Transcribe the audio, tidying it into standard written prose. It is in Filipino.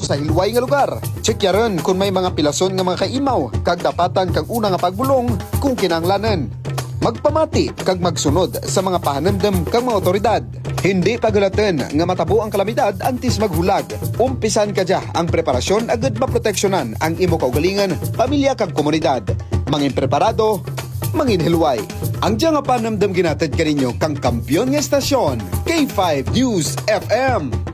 sa hilway nga lugar. Tsekyaron kung may mga pilason nga mga kaimaw, kag dapatan kag una nga pagbulong kung kinahanglanan. Magpamati kag magsunod sa mga pahanamdam kag mga otoridad. Hindi pagulatan nga matabo ang kalamidad antes maghulag. Umpisan kadya ang preparasyon agad maproteksyonan ang imo kaugalingan, pamilya kag komunidad. Mangin preparado, mangin hilway. Ang diya nga panamdam ginatid kaninyo kang kampyon nga estasyon, K5 News FM.